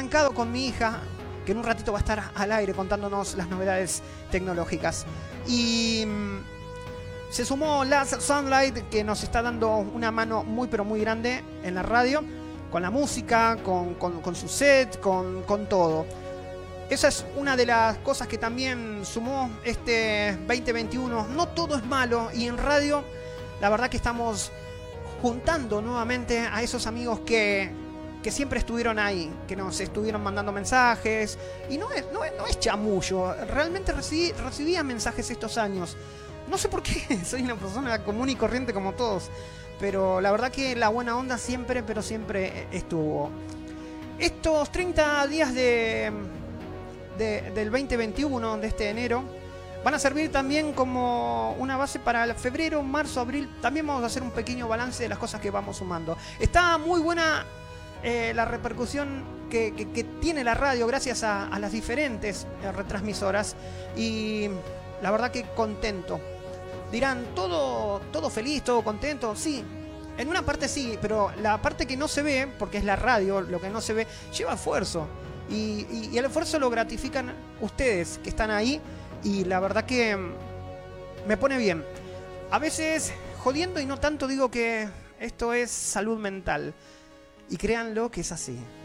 arrancado con mi hija, que en un ratito va a estar al aire contándonos las novedades tecnológicas. Y se sumó Last Sunlight, que nos está dando una mano muy pero muy grande en la radio, con la música, con su set, con todo. Esa es una de las cosas que también sumó este 2021. No todo es malo, y en radio la verdad que estamos juntando nuevamente a esos amigos que siempre estuvieron ahí, que nos estuvieron mandando mensajes. Y no es chamullo, realmente recibía mensajes estos años. No sé por qué, soy una persona común y corriente como todos, pero la verdad que la buena onda siempre, pero siempre estuvo. Estos 30 días del 2021, de este enero, van a servir también como una base para el febrero, marzo, abril. También vamos a hacer un pequeño balance de las cosas que vamos sumando. Está muy buena la repercusión que tiene la radio gracias a las diferentes retransmisoras, y la verdad que contento. Dirán, todo feliz, todo contento. Sí, en una parte sí, pero la parte que no se ve, porque es la radio, lo que no se ve, lleva esfuerzo. Y el esfuerzo lo gratifican ustedes que están ahí, y la verdad que me pone bien. A veces, jodiendo y no tanto, digo que esto es salud mental. Y créanlo que es así.